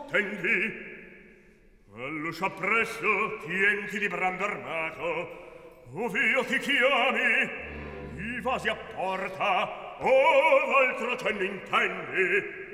attendi. All'uscio appresso tienti di brando armato, ov'io ti chiami, i vasi a porta, o d'altro cenno intendi?